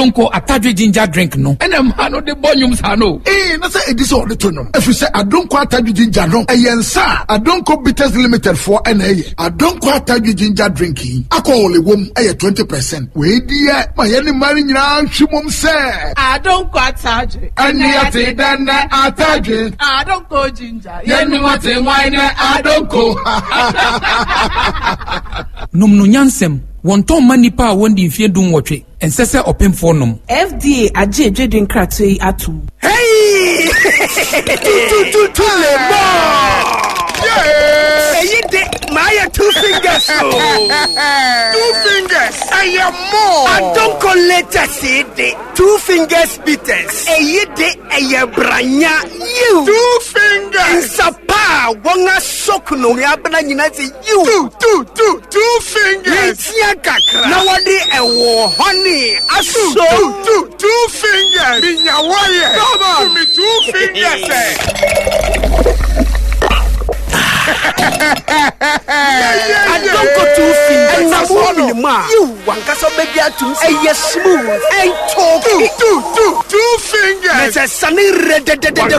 Adonko Atadwe ginger drink no. And no the bonyums hano. Na say edisi o de to no. If you say Adonko Atadwe ginger no, eyensa Adonko Bitters Limited for na Adonko Atadwe ginger drinking. Alcohol wom 20%. We dia ma ye ni mari nyina hwimom se. Adonko Atadwe. Ani ate dan Atadwe. Adonko ginger. Ye ni wate wine Adonko. Num no nyansem. Wonton manipa wondi mfie dum wotwe ensese opemfo nom FDA aje dwedwen kratwe atum hey tu le mo yeah eyi de my 2 fingers oh 2 fingers I am more Adonko latest de 2 fingers bitters eyi de eye branya you 2 fingers sapa wonga sokuno ya bana nyina se you 2 fingers now what the honey aso 2 fingers minya waye come me 2 fingers I don't go 2 fingers you wankasa baby atum smooth and talk 2 fingers it's a sunny red